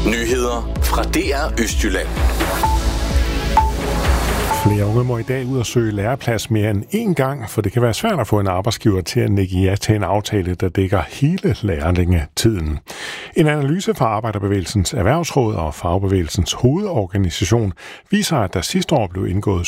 Nyheder fra DR Østjylland. Flere unge må i dag ud og søge læreplads mere end én gang, for det kan være svært at få en arbejdsgiver til at nikke ja til en aftale, der dækker hele lærlingetiden. En analyse fra Arbejderbevægelsens Erhvervsråd og Fagbevægelsens Hovedorganisation viser, at der sidste år blev indgået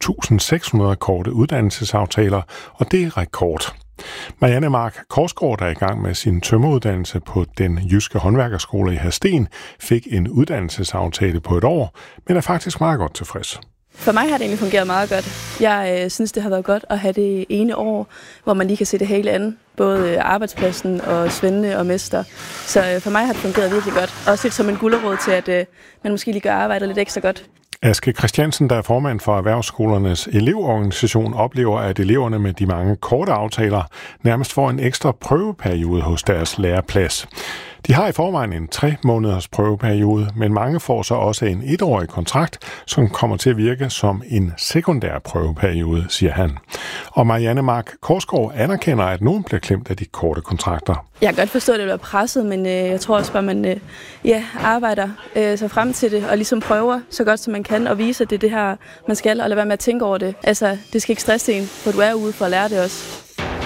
7.600 korte uddannelsesaftaler, og det er rekord. Marianne Mark Korsgaard, der er i gang med sin tømreruddannelse på den jyske håndværkerskole i Hadsten, fik en uddannelsesaftale på et år, men er faktisk meget godt tilfreds. For mig har det egentlig fungeret meget godt. Jeg synes, det har været godt at have det ene år, hvor man lige kan se det hele andet. Både arbejdspladsen og svende og mester. Så for mig har det fungeret virkelig godt. Også lidt som en gulerod til, at man måske lige gør arbejdet lidt ekstra godt. Aske Christiansen, der er formand for Erhvervsskolernes elevorganisation, oplever, at eleverne med de mange korte aftaler nærmest får en ekstra prøveperiode hos deres læreplads. De har i forvejen en 3-måneders prøveperiode, men mange får så også en 1-årig kontrakt, som kommer til at virke som en sekundær prøveperiode, siger han. Og Marianne Mark Korsgaard anerkender, at nogen bliver klemt af de korte kontrakter. Jeg kan godt forstå, at det bliver presset, men jeg tror også, at man arbejder sig frem til det, og ligesom prøver så godt som man kan, og vise, at det er det her, man skal, og lade være med at tænke over det. Altså, det skal ikke stresse en, for du er ude for at lære det også.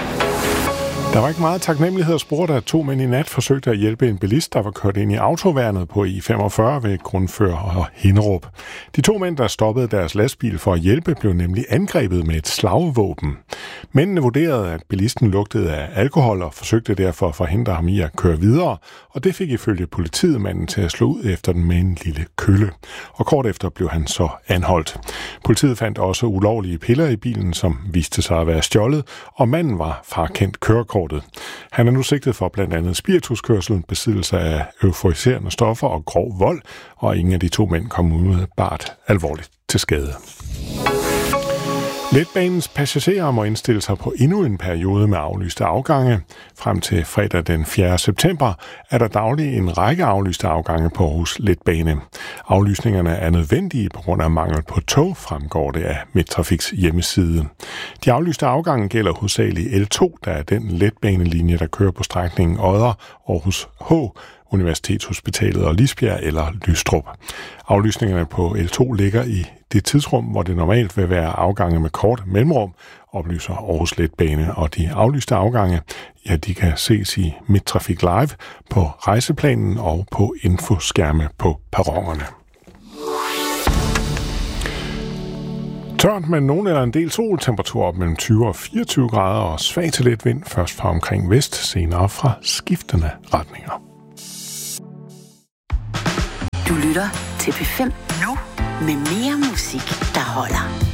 Der var ikke meget taknemmelighed at spore, da 2 mænd i nat forsøgte at hjælpe en bilist, der var kørt ind i autoværnet på I45 ved Grundfør og Hinderup. De 2 mænd, der stoppede deres lastbil for at hjælpe, blev nemlig angrebet med et slagvåben. Mændene vurderede, at bilisten lugtede af alkohol og forsøgte derfor at forhindre ham i at køre videre, og det fik ifølge politiet manden til at slå ud efter den med en lille kølle. Og kort efter blev han så anholdt. Politiet fandt også ulovlige piller i bilen, som viste sig at være stjålet, og manden var frakendt kørekortet. Han er nu sigtet for blandt andet spirituskørsel, besiddelse af euforiserende stoffer og grov vold, og ingen af de 2 mænd kom umiddelbart alvorligt til skade. Letbanens passagerer må indstille sig på endnu en periode med aflyste afgange. Frem til fredag den 4. september er der dagligt en række aflyste afgange på Aarhus Letbane. Aflysningerne er nødvendige på grund af mangel på tog, fremgår det af Midtrafiks hjemmeside. De aflyste afgange gælder hovedsageligt L2, der er den letbanelinje, der kører på strækningen Odder, Aarhus H, Universitetshospitalet og Lisbjerg eller Lystrup. Aflysningerne på L2 ligger i det tidsrum, hvor det normalt vil være afgange med kort mellemrum, oplyser Aarhus Letbane, og de aflyste afgange, ja, de kan ses i Midtrafik Live på rejseplanen og på infoskærme på perronerne. Tørt med nogen eller en del sol, temperatur op mellem 20 og 24 grader og svag til let vind, først fra omkring vest, senere fra skiftende retninger. Du lytter til P5 nu med mere musik, der holder.